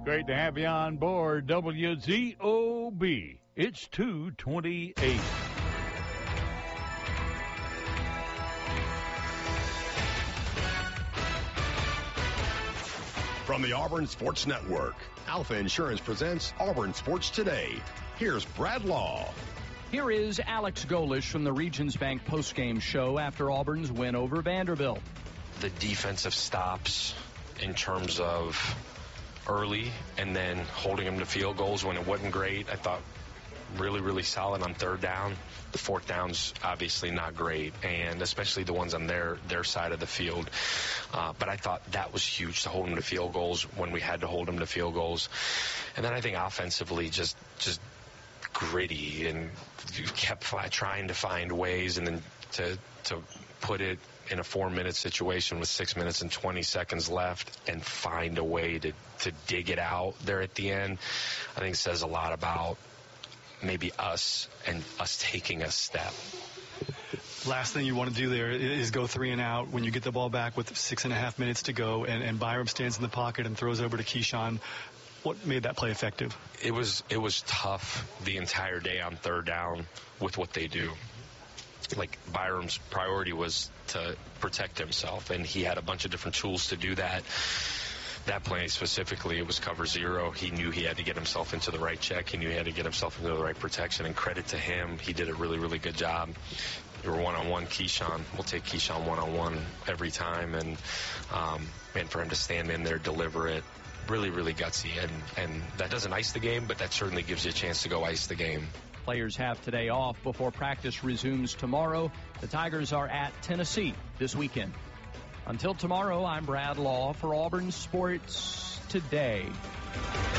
Great to have you on board WZOB. It's 2:28. From the Auburn Sports Network, Alpha Insurance presents Auburn Sports Today. Here's Brad Law. Here is Alex Golish from the Regions Bank postgame show after Auburn's win over Vanderbilt. The defensive stops in terms of early and then holding them to field goals when it wasn't great, I thought really, really solid on third down. The fourth down's obviously not great, and especially the ones on their side of the field. But I thought that was huge to hold them to field goals when we had to hold them to field goals. And then I think offensively just gritty, and you kept trying to find ways and then to put it in a 4-minute situation with 6 minutes and 20 seconds left and find a way to dig it out there at the end. I think it says a lot about maybe us and us taking a step. Last thing you want to do there is go 3 and out when you get the ball back with 6.5 minutes to go, and Byram stands in the pocket and throws over to Keyshawn. What made that play effective? It was tough the entire day on third down with what they do. Like, Byram's priority was to protect himself, and he had a bunch of different tools to do that. That play specifically, it was cover zero. He knew he had to get himself into the right check. He knew he had to get himself into the right protection, and credit to him, he did a really, really good job. We were one-on-one Keyshawn. We'll take Keyshawn one-on-one every time, and man, for him to stand in there, deliver it, really, really gutsy. And that doesn't ice the game, but that certainly gives you a chance to go ice the game. Players have today off before practice resumes tomorrow. The Tigers are at Tennessee this weekend. Until tomorrow, I'm Brad Law for Auburn Sports Today.